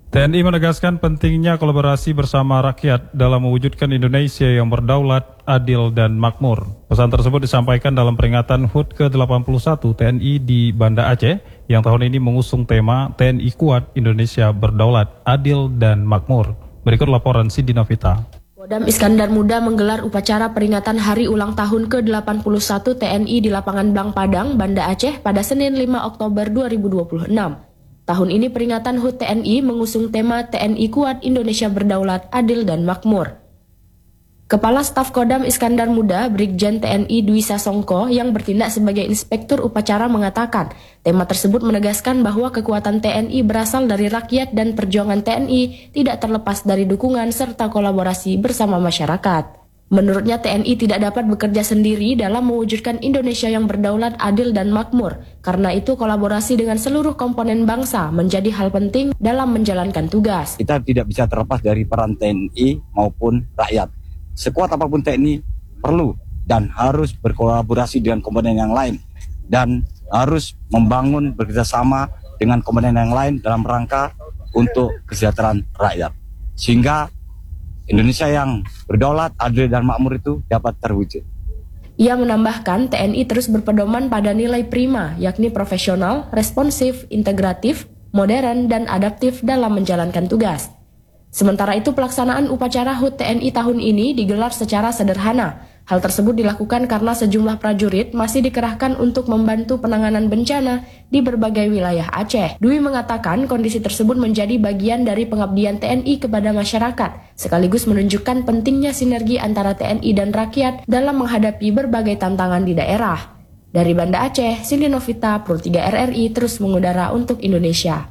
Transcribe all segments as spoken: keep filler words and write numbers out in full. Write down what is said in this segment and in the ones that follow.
T N I menegaskan pentingnya kolaborasi bersama rakyat dalam mewujudkan Indonesia yang berdaulat, adil, dan makmur. Pesan tersebut disampaikan dalam peringatan H U T ke delapan puluh satu T N I di Banda Aceh yang tahun ini mengusung tema T N I Kuat, Indonesia Berdaulat, Adil, dan Makmur. Berikut laporan Cindy Novita. Kodam Iskandar Muda menggelar upacara peringatan hari ulang tahun ke delapan puluh satu T N I di lapangan Blang Padang, Banda Aceh pada Senin lima Oktober dua ribu dua puluh enam. Tahun ini peringatan H U T T N I mengusung tema T N I Kuat, Indonesia Berdaulat, Adil, dan Makmur. Kepala Staf Kodam Iskandar Muda, Brigjen T N I Dwi Sasongko yang bertindak sebagai inspektur upacara mengatakan, tema tersebut menegaskan bahwa kekuatan T N I berasal dari rakyat dan perjuangan T N I tidak terlepas dari dukungan serta kolaborasi bersama masyarakat. Menurutnya T N I tidak dapat bekerja sendiri dalam mewujudkan Indonesia yang berdaulat, adil, dan makmur. Karena itu kolaborasi dengan seluruh komponen bangsa menjadi hal penting dalam menjalankan tugas. Kita tidak bisa terlepas dari peran T N I maupun rakyat. Sekuat apapun T N I perlu dan harus berkolaborasi dengan komponen yang lain. Dan harus membangun bekerjasama dengan komponen yang lain dalam rangka untuk kesejahteraan rakyat. Sehingga Indonesia yang berdaulat, adil, dan makmur itu dapat terwujud. Ia menambahkan T N I terus berpedoman pada nilai prima, yakni profesional, responsif, integratif, modern, dan adaptif dalam menjalankan tugas. Sementara itu pelaksanaan upacara H U T T N I tahun ini digelar secara sederhana. Hal tersebut dilakukan karena sejumlah prajurit masih dikerahkan untuk membantu penanganan bencana di berbagai wilayah Aceh. Dwi mengatakan kondisi tersebut menjadi bagian dari pengabdian T N I kepada masyarakat, sekaligus menunjukkan pentingnya sinergi antara T N I dan rakyat dalam menghadapi berbagai tantangan di daerah. Dari Banda Aceh, Cindy Novita, Pro tiga R R I terus mengudara untuk Indonesia.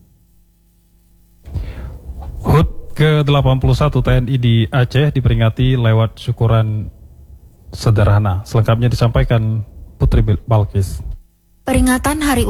H U T ke delapan puluh satu T N I di Aceh diperingati lewat syukuran sederhana. Selengkapnya disampaikan Putri Balkis. Peringatan Hari